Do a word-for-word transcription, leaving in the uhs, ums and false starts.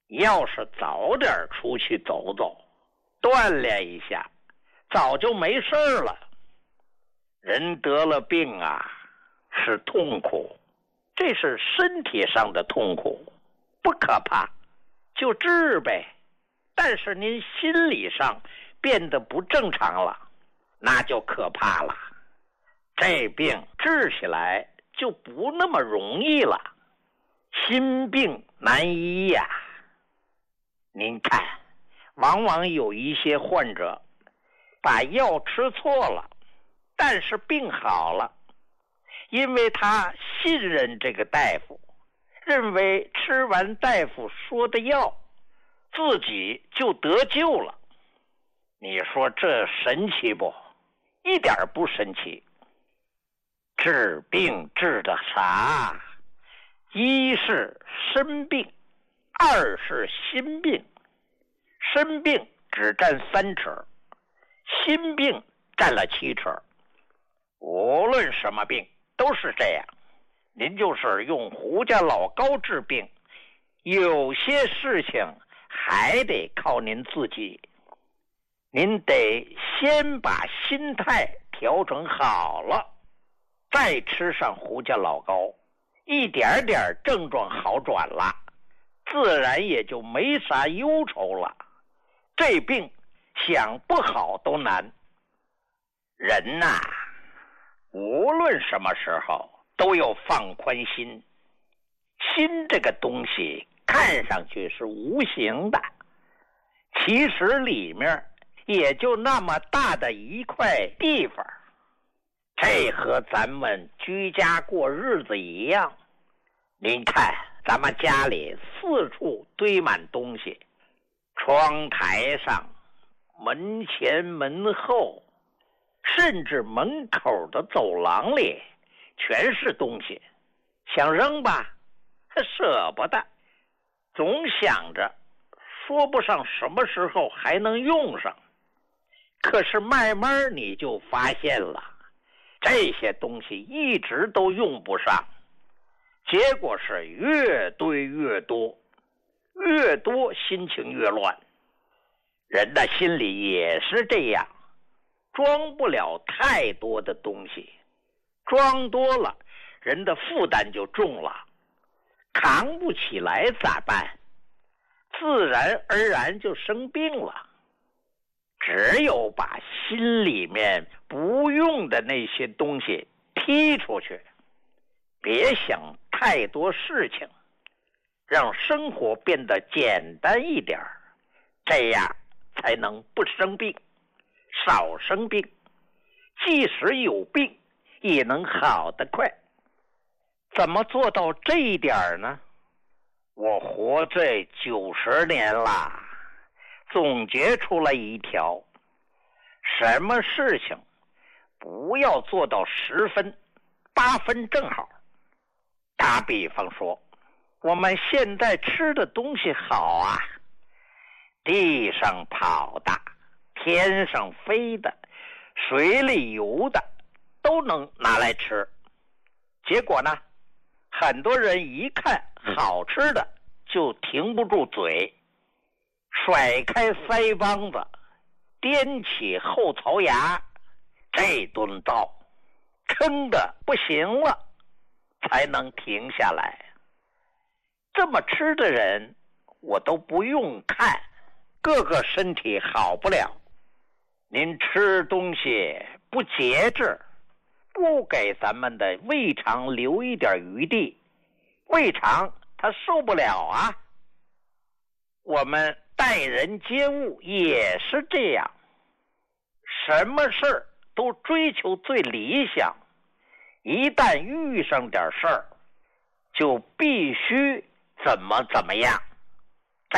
要是早点出去走走，锻炼一下，早就没事了。人得了病啊，是痛苦，这是身体上的痛苦，不可怕，就治呗。但是您心理上变得不正常了，那就可怕了。这病治起来就不那么容易了，心病难医呀。您看，往往有一些患者把药吃错了，但是病好了，因为他信任这个大夫，认为吃完大夫说的药，自己就得救了。你说这神奇不？一点不神奇。治病治的啥？一是身病，二是心病。身病只占三尺，心病占了七尺。无论什么病都是这样，您就是用胡家老高治病，有些事情还得靠您自己。您得先把心态调整好了，再吃上胡家老高，一点点症状好转了，自然也就没啥忧愁了。这病想不好都难。人呐、啊，无论什么时候都要放宽心。心这个东西看上去是无形的，其实里面也就那么大的一块地方。这和咱们居家过日子一样。您看咱们家里四处堆满东西，窗台上、门前门后，甚至门口的走廊里全是东西，想扔吧舍不得，总想着说不上什么时候还能用上。可是慢慢你就发现了，这些东西一直都用不上，结果是越堆越多，越多心情越乱。人的心里也是这样，装不了太多的东西，装多了人的负担就重了，扛不起来咋办？自然而然就生病了。只有把心里面不用的那些东西踢出去，别想太多事情，让生活变得简单一点，这样才能不生病，少生病，即使有病也能好得快。怎么做到这一点呢？我活这九十年了，总结出来一条：什么事情不要做到十分，八分正好。打比方说，我们现在吃的东西好啊，地上跑的、天上飞的、水里游的都能拿来吃。结果呢，很多人一看好吃的就停不住嘴，甩开腮帮子，掂起后槽牙，这顿糟撑得不行了才能停下来。这么吃的人我都不用看，个个身体好不了。您吃东西不节制，不给咱们的胃肠留一点余地，胃肠它受不了啊。我们待人接物也是这样，什么事儿都追求最理想，一旦遇上点事儿就必须怎么怎么样。